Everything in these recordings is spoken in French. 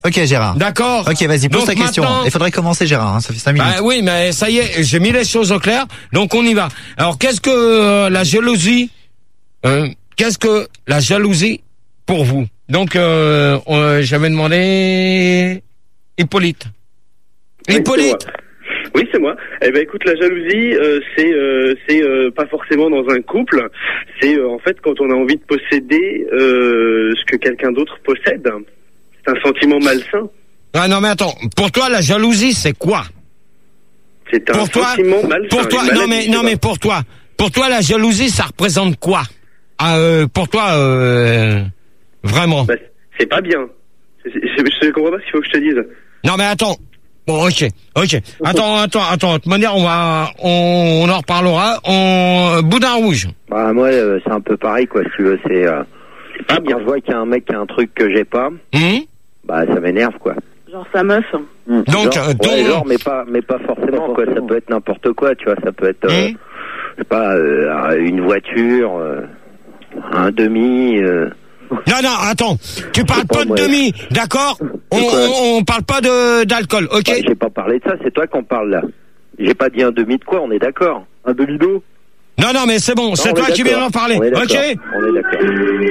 Ok, Gérard. D'accord. Ok, vas-y, pose Donc ta question. maintenant- Il faudrait commencer, Gérard, hein, ça fait 5 minutes. Bah oui, mais ça y est, j'ai mis les choses au clair, donc on y va. Alors, qu'est-ce que la jalousie pour vous? Donc, j'avais demandé Hippolyte. Hippolyte. Oui, c'est moi. Eh ben, écoute, la jalousie, c'est pas forcément dans un couple. C'est en fait quand on a envie de posséder ce que quelqu'un d'autre possède. C'est un sentiment malsain. Ah non, mais attends. Pour toi, la jalousie, c'est quoi? C'est un Pour toi, sentiment malsain. pour toi, non mais pour toi, la jalousie, ça représente quoi? Pour toi, vraiment. Bah, c'est pas bien. Je comprends pas ce qu'il faut que je te dise. Non mais attends. Bon, ok. Attends. De toute manière, on en reparlera. Boudin rouge. Bah moi c'est un peu pareil quoi si tu veux, c'est pas bien. quand je vois qu'il y a un mec qui a un truc que j'ai pas, bah ça m'énerve quoi. Genre sa meuf. Donc, genre mais pas forcément quoi, ça peut être n'importe quoi, tu vois, ça peut être je sais pas une voiture, un demi Non, attends. Tu parles pas de demi, d'accord? On parle pas d'alcool, ok? Bah, j'ai pas parlé de ça, c'est toi qu'on parle là. J'ai pas dit un demi de quoi, on est d'accord. Un demi d'eau. Non, mais c'est bon, c'est toi qui viens d'en parler, ok? On est d'accord.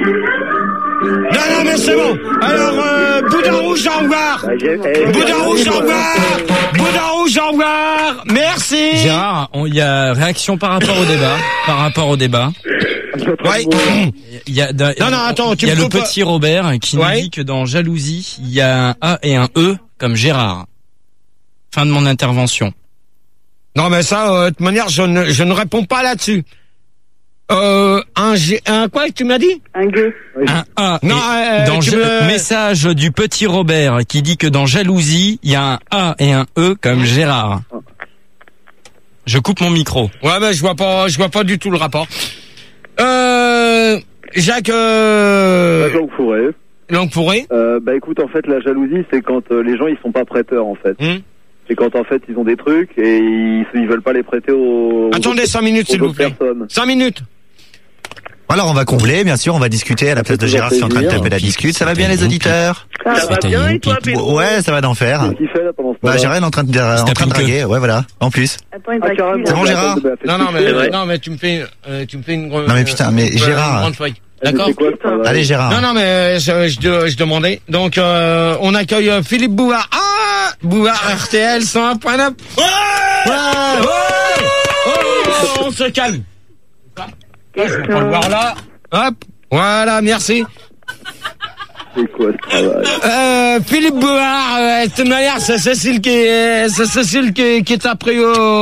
Non, mais c'est bon. Alors, Boudin rouge, au revoir. Boudin rouge, au revoir. Boudin rouge, au revoir. Merci. Gérard, il y a réaction par rapport au débat. Ouais. Attends, il y a le petit Robert qui nous dit que dans jalousie, il y a un A et un E comme Gérard. Fin de mon intervention. Non, mais ça, de toute manière, je ne réponds pas là-dessus. Un quoi tu m'as dit? Un gueux. Un A. Non, message du petit Robert qui dit que dans jalousie, il y a un A et un E comme Gérard. Je coupe mon micro. Ouais, mais je vois pas du tout le rapport. Jacques, Langue fourrée. Bah écoute, en fait, la jalousie, c'est quand les gens ils sont pas prêteurs en fait. C'est quand en fait ils ont des trucs et ils veulent pas les prêter aux. Attendez 5 minutes s'il vous plaît. 5 minutes. Alors on va combler, bien sûr, on va discuter à la place de Gérard qui est en train de taper la discute. Ça va bien les auditeurs? Ça va bien et toi, Pedro? Ouais, ça va d'enfer. Qu'est-ce qu'il fait là pendant ce temps-là? Bah Gérard est en train de draguer, ouais voilà, en plus. Attends, il C'est bon Gérard? Non mais tu me fais une Non mais putain, mais Gérard. grande feuille. D'accord? Allez Gérard. Non mais je demandais. Donc on accueille Philippe Bouvard. Ah, Bouvard RTL 101.9. On se calme. Je vais pas le voir là. Hop, voilà, merci. C'est quoi ce travail? Philippe Bouvard, de toute manière, c'est Cécile qui est pris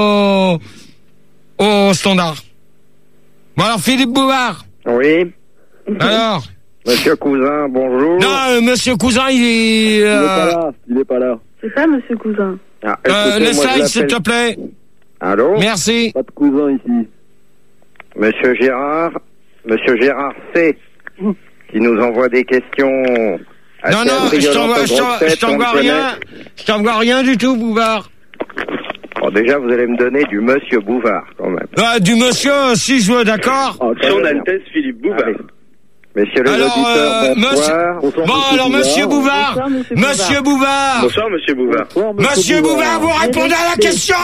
au standard. Bon alors Philippe Bouvard. Oui. Alors. Monsieur Cousin, bonjour. Non, Monsieur Cousin, il est pas là. C'est pas Monsieur Cousin. Le slide, s'il te plaît. Allô? Merci. Pas de cousin ici. Monsieur Gérard C. qui nous envoie des questions. Non, je t'envoie rien du tout, Bouvard. Bon, déjà, vous allez me donner du Monsieur Bouvard, quand même. Du monsieur, si je veux, d'accord. Son Altesse Philippe Bouvard. Allez. Messieurs les auditeurs, bonsoir. Alors, Monsieur Bouvard. Monsieur Bouvard. Bonsoir, Monsieur Bouvard. Monsieur Bouvard, vous répondez à la question.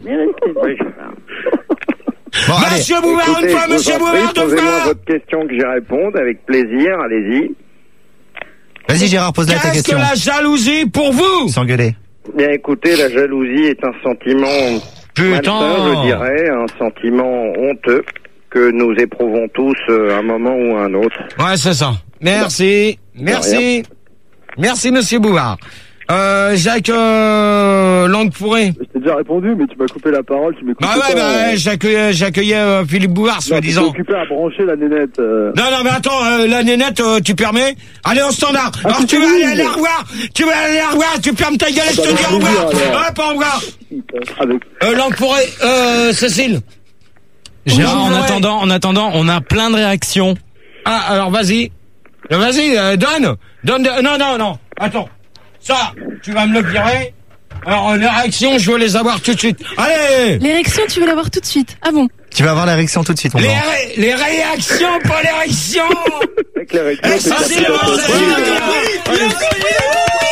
Bon, Monsieur Bouvard, écoutez, une fois, Monsieur Bouvard, deux posez-moi fois. votre question que j'y réponde avec plaisir, allez-y. Vas-y Gérard, pose-la ta Qu'est-ce question. que la jalousie pour vous? S'engueuler. Bien écoutez, la jalousie est un sentiment malsain, je dirais, un sentiment honteux que nous éprouvons tous à un moment ou à un autre. Ouais, c'est ça. Merci. Merci, Monsieur Bouvard. Jacques, Langue fourrée. Je t'ai déjà répondu, mais tu m'as coupé la parole, tu m'écoutes pas. j'accueillais Philippe Bouvard, soi-disant. Tu t'es occupé à brancher la nénette. Non, mais attends, la nénette, tu permets? Allez, au standard. Alors, tu vas aller la revoir. Tu fermes ta gueule et je te dis au revoir. Hop, au revoir. Langue fourrée, Cécile. Gérard, en attendant, on a plein de réactions. Ah, alors vas-y. Donne. Non. Attends. Ça, tu vas me le virer. Alors, les réactions, je veux les avoir tout de suite. Allez! L'érection, tu veux l'avoir tout de suite. Ah bon? Tu vas avoir l'érection tout de suite, mon grand. Les réactions, pas l'érection! Avec l'érection, Ça, c'est